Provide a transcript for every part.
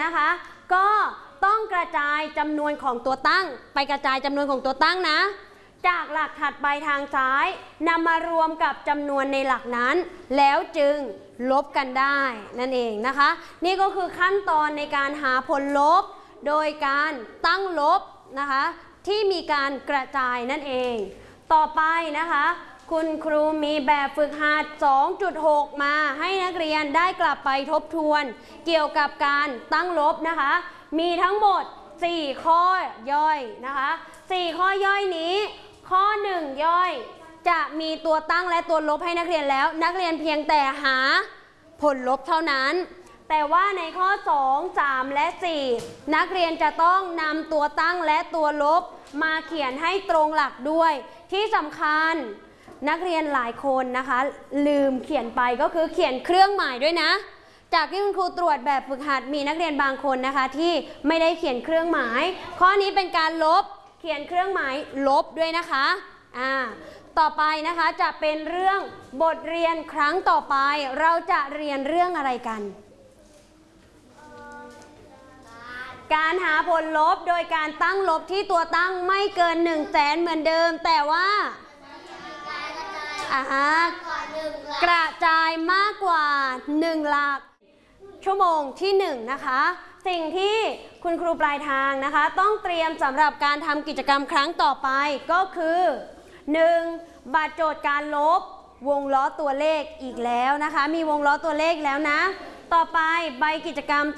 นะคะก็ต้องกระจายจำนวนของตัวตั้งไปกระจายจำนวนของตัวตั้งนะจากหลักถัดไปทางซ้ายนำมารวมกับจำนวนในหลักนั้นแล้วจึงลบกันได้นั่นเองนะคะนี่ก็คือขั้นตอนในการหาผลลบโดยการตั้งลบนะคะที่มีการกระจายนั่นเองต่อไปนะคะคุณครูมีแบบฝึกหัด 2.6 มาให้นักเรียนได้กลับไปทบทวนเกี่ยวกับการตั้งลบนะคะมีทั้งหมด4ข้อย่อยนะคะ4ข้อย่อยนี้ข้อ1ย่อยจะมีตัวตั้งและตัวลบให้นักเรียนแล้วนักเรียนเพียงแต่หาผลลบเท่านั้นแต่ว่าในข้อ2 3และ4นักเรียนจะต้องนำตัวตั้งและตัวลบมาเขียนให้ตรงหลักด้วยที่สำคัญนักเรียนหลายคนนะคะลืมเขียนไปก็คือเขียนเครื่องหมายด้วยนะจากที่คุณครูตรวจแบบฝึกหัดมีนักเรียนบางคนนะคะที่ไม่ได้เขียนเครื่องหมายข้อนี้เป็นการลบเขียนเครื่องหมายลบด้วยนะคะต่อไปนะคะจะเป็นเรื่องบทเรียนครั้งต่อไปเราจะเรียนเรื่องอะไรกันการหาผลลบโดยการตั้งลบที่ตัวตั้งไม่เกิน100,000เหมือนเดิมแต่ว่ากระจายมากกว่า1หลักชั่วโมงที่1นะคะสิ่งที่คุณครูปลายทางนะคะต้องเตรียมสำหรับการทำกิจกรรมครั้งต่อไปก็คือ 1. บัตรโจทย์การลบวงล้อตัวเลขอีกแล้วนะคะมีวงล้อตัวเลขแล้วนะต่อไปใบกิจกรรม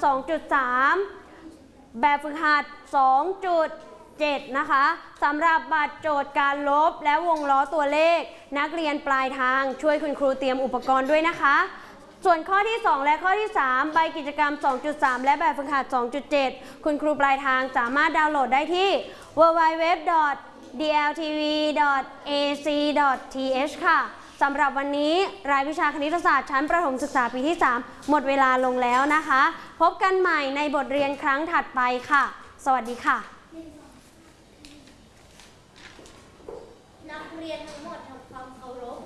2.3 แบบฝึกหัด 2.7 นะคะสำหรับบัตรโจทย์การลบและวงล้อตัวเลขนักเรียนปลายทางช่วยคุณครูเตรียมอุปกรณ์ด้วยนะคะส่วนข้อที่2และข้อที่3ใบกิจกรรม 2.3 และแบบฝึกหัด 2.7 คุณครูปลายทางสามารถดาวน์โหลดได้ที่ www.dltv.ac.th ค่ะสำหรับวันนี้รายวิชาคณิตศาสตร์ชั้นประถมศึกษาปีที่3หมดเวลาลงแล้วนะคะพบกันใหม่ในบทเรียนครั้งถัดไปค่ะสวัสดีค่ะนักเรียนทั้งหมดทำความเคารพ